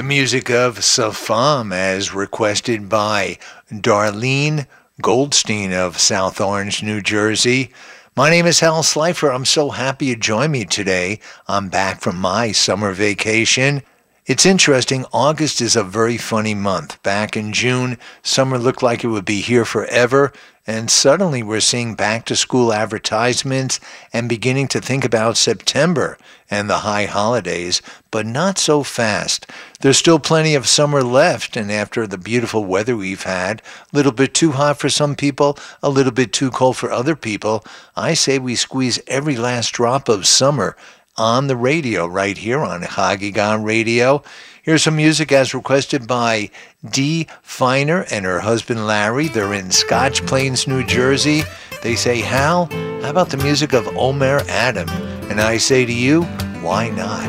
music of Safam as requested by Darlene Goldstein of South Orange, New Jersey. My name is Hal Slifer. I'm so happy you joined me today. I'm back from my summer vacation. It's interesting, August is a very funny month. Back in June, summer looked like it would be here forever, and suddenly we're seeing back-to-school advertisements and beginning to think about September and the high holidays, but not so fast. There's still plenty of summer left, and after the beautiful weather we've had, a little bit too hot for some people, a little bit too cold for other people, I say we squeeze every last drop of summer on the radio right here on Chagigan Radio. Here's some music as requested by Dee Finer and her husband Larry. They're in Scotch Plains, New Jersey. They say, Hal, how about the music of Omer Adam? And I say to you, why not?